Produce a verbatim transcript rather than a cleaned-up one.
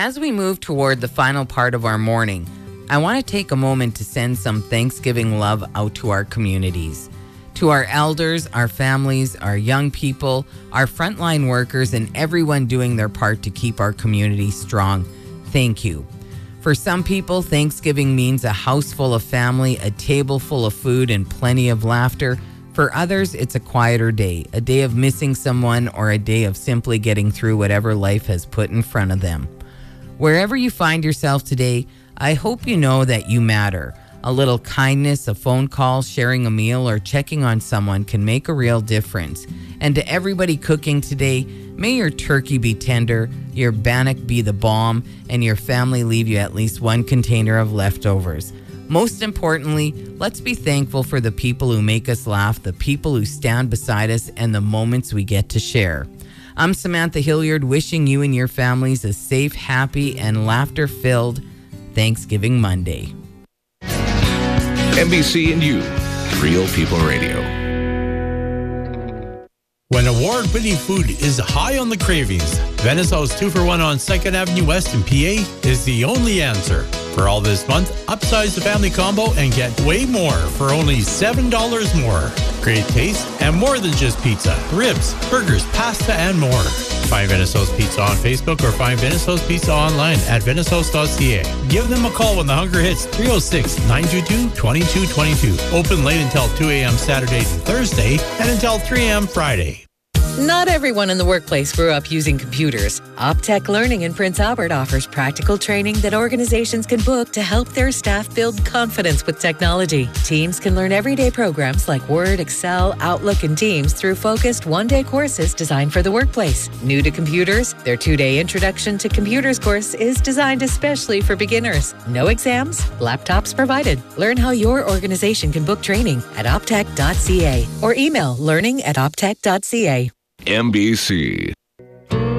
As we move toward the final part of our morning, I want to take a moment to send some Thanksgiving love out to our communities. To our elders, our families, our young people, our frontline workers, and everyone doing their part to keep our community strong, thank you. For some people, Thanksgiving means a house full of family, a table full of food, and plenty of laughter. For others, it's a quieter day, a day of missing someone, or a day of simply getting through whatever life has put in front of them. Wherever you find yourself today, I hope you know that you matter. A little kindness, a phone call, sharing a meal, or checking on someone can make a real difference. And to everybody cooking today, may your turkey be tender, your bannock be the bomb, and your family leave you at least one container of leftovers. Most importantly, let's be thankful for the people who make us laugh, the people who stand beside us, and the moments we get to share. I'm Samantha Hilliard, wishing you and your families a safe, happy, and laughter-filled Thanksgiving Monday. N B C and you, Real People Radio. When award-winning food is high on the cravings, Venice House two for one on second Avenue West in P A is the only answer. For all this month, upsize the family combo and get way more for only seven dollars more. Great taste and more than just pizza, ribs, burgers, pasta, and more. Find Venice House Pizza on Facebook or find Venice House Pizza online at venice house dot c a. Give them a call when the hunger hits, three oh six, nine two two, two two two two. Open late until two a.m. Saturday to Thursday and until three a.m. Friday. Not everyone in the workplace grew up using computers. Optech Learning in Prince Albert offers practical training that organizations can book to help their staff build confidence with technology. Teams can learn everyday programs like Word, Excel, Outlook, and Teams through focused one-day courses designed for the workplace. New to computers, their two-day Introduction to Computers course is designed especially for beginners. No exams, laptops provided. Learn how your organization can book training at optech dot c a or email learning at optech dot c a. N B C.